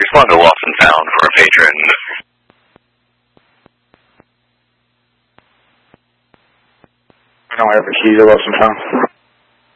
respond to lost and found for a patron. I don't ever see the lost and found.